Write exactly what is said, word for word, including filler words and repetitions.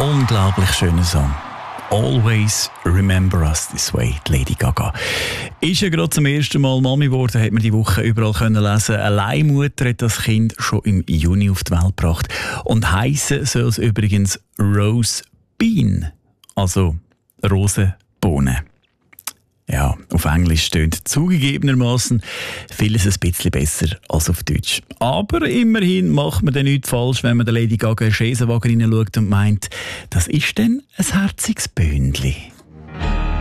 unglaublich schöner Song. Always Remember Us This Way, Lady Gaga. Ist ja gerade zum ersten Mal Mami geworden, hat man die Woche überall können lesen. Eine Leihmutter hat das Kind schon im Juni auf die Welt gebracht. Und heissen soll es übrigens Rose Bean, also Rosenbohnen. Ja, auf Englisch stöhnt zugegebenermaßen vieles ein bisschen besser als auf Deutsch. Aber immerhin macht man dann nichts falsch, wenn man der Lady Gaga in den Schesenwagen hineinschaut und meint, das ist dann ein herziges Böhnli.